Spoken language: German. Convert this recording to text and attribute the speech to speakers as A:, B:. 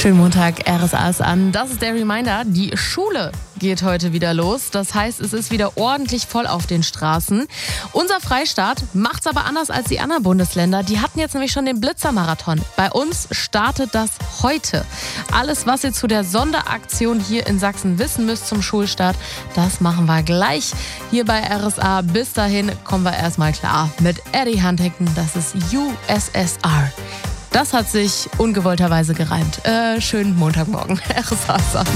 A: Schönen Montag, RSA ist an. Das ist der Reminder, die Schule geht heute wieder los. Das heißt, es ist wieder ordentlich voll auf den Straßen. Unser Freistaat macht's aber anders als die anderen Bundesländer. Die hatten jetzt nämlich schon den Blitzermarathon. Bei uns startet das heute. Alles, was ihr zu der Sonderaktion hier in Sachsen wissen müsst zum Schulstart, das machen wir gleich hier bei RSA. Bis dahin kommen wir erstmal klar mit Eddie Huntington. Das ist USSR. Das hat sich ungewollterweise gereimt. Schönen Montagmorgen. RSA.